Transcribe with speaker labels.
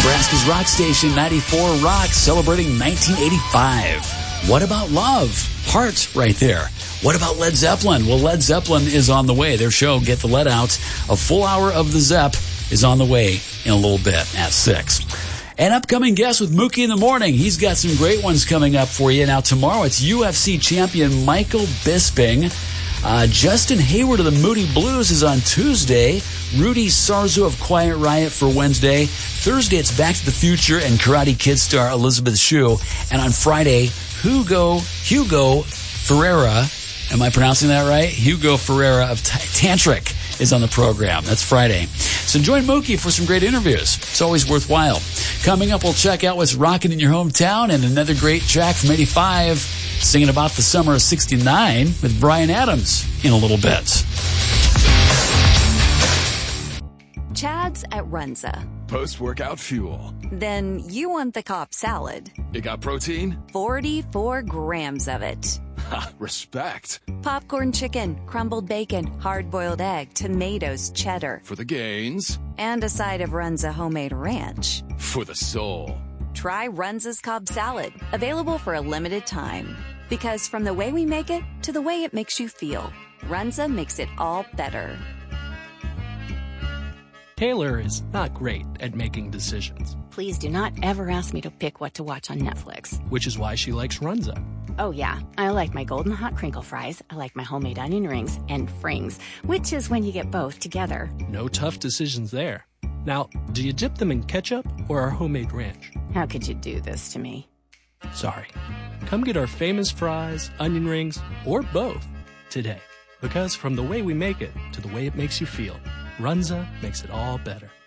Speaker 1: Nebraska's rock station, 94 Rock, celebrating 1985. What about love? Heart right there. What about Led Zeppelin? Well, Led Zeppelin is on the way. Their show, Get the Lead Out, a full hour of the Zepp, is on the way in a little bit at 6. An upcoming guest with Mookie in the morning. He's got some great ones coming up for you. Now, tomorrow, it's UFC champion Michael Bisping. Justin Hayward of the Moody Blues is on Tuesday. Rudy Sarzo of Quiet Riot for Wednesday. Thursday, it's Back to the Future and Karate Kid star Elizabeth Shue. And on Friday, Hugo Ferreira, am I pronouncing that right? Hugo Ferreira of Tantric is on the program. That's Friday. So join Mookie for some great interviews. It's always worthwhile. Coming up, we'll check out what's rocking in your hometown and another great track from 85, singing about the summer of 69 with Bryan Adams in a little bit.
Speaker 2: Chad's at Runza.
Speaker 3: Post-workout fuel.
Speaker 2: Then you want the Cobb salad.
Speaker 3: It got protein?
Speaker 2: 44 grams of it.
Speaker 3: Ha, respect.
Speaker 2: Popcorn chicken, crumbled bacon, hard-boiled egg, tomatoes, cheddar.
Speaker 3: For the gains.
Speaker 2: And a side of Runza homemade ranch.
Speaker 3: For the soul.
Speaker 2: Try Runza's Cobb salad, available for a limited time. Because from the way we make it to the way it makes you feel, Runza makes it all better.
Speaker 4: Taylor is not great at making decisions,
Speaker 5: Please do not ever ask me to pick what to watch on Netflix.
Speaker 4: which is why she likes Runza.
Speaker 5: Oh yeah, I like my golden hot crinkle fries, I like my homemade onion rings, and frings, which is when you get both together.
Speaker 4: No tough decisions there. Now, do you dip them in ketchup or our homemade ranch?
Speaker 5: How could you do this to me?
Speaker 4: Sorry. Come get our famous fries, onion rings, or both today. Because from the way we make it to the way it makes you feel, Runza makes it all better.